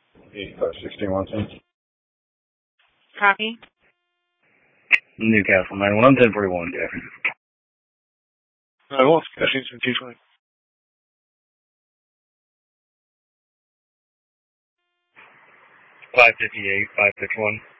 8561 cents. Copy. Newcastle 91, 1041, Jeffrey. 91, Caffeine's been 220. 558, 561.